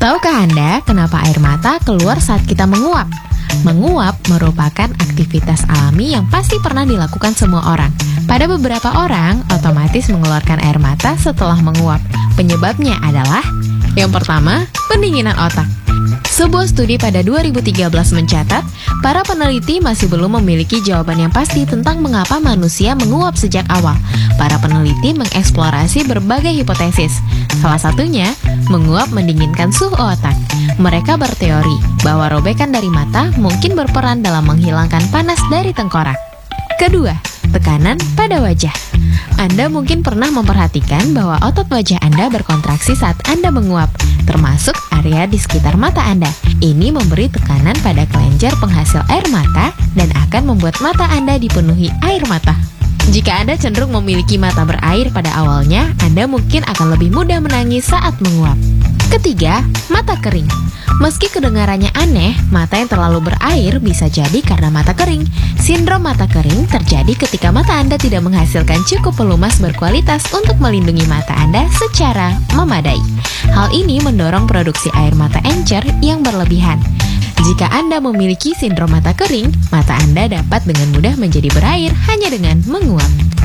Tahukah Anda kenapa air mata keluar saat kita menguap? Menguap merupakan aktivitas alami yang pasti pernah dilakukan semua orang. Pada beberapa orang, otomatis mengeluarkan air mata setelah menguap. Penyebabnya adalah: yang pertama, pendinginan otak. Sebuah studi pada 2013 mencatat, para peneliti masih belum memiliki jawaban yang pasti tentang mengapa manusia menguap sejak awal. Para peneliti mengeksplorasi berbagai hipotesis. Salah satunya, menguap mendinginkan suhu otak. Mereka berteori bahwa robekan dari mata mungkin berperan dalam menghilangkan panas dari tengkorak. Kedua, tekanan pada wajah. Anda mungkin pernah memperhatikan bahwa otot wajah Anda berkontraksi saat Anda menguap, termasuk area di sekitar mata Anda. Ini memberi tekanan pada kelenjar penghasil air mata dan akan membuat mata Anda dipenuhi air mata. Jika Anda cenderung memiliki mata berair pada awalnya, Anda mungkin akan lebih mudah menangis saat menguap. Ketiga, mata kering. Meski kedengarannya aneh, mata yang terlalu berair bisa jadi karena mata kering. Sindrom mata kering terjadi ketika mata Anda tidak menghasilkan cukup pelumas berkualitas untuk melindungi mata Anda secara memadai. Hal ini mendorong produksi air mata encer yang berlebihan. Jika Anda memiliki sindrom mata kering, mata Anda dapat dengan mudah menjadi berair hanya dengan menguap.